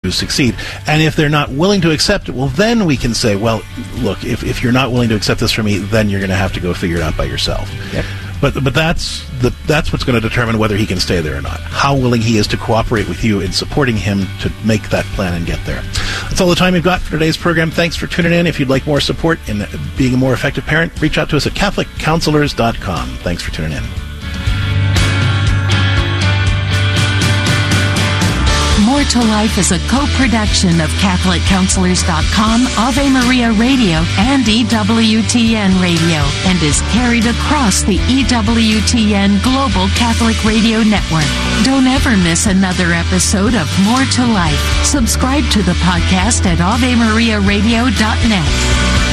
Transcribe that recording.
succeed. And if they're not willing to accept it, well, then we can say, well, look, if you're not willing to accept this from me, then you're going to have to go figure it out by yourself. Yep. But that's what's going to determine whether he can stay there or not. How willing he is to cooperate with you in supporting him to make that plan and get there. That's all the time we've got for today's program. Thanks for tuning in. If you'd like more support in being a more effective parent, reach out to us at CatholicCounselors.com. Thanks for tuning in. More to Life is a co-production of CatholicCounselors.com, Ave Maria Radio, and EWTN Radio, and is carried across the EWTN Global Catholic Radio Network. Don't ever miss another episode of More to Life. Subscribe to the podcast at AveMariaRadio.net.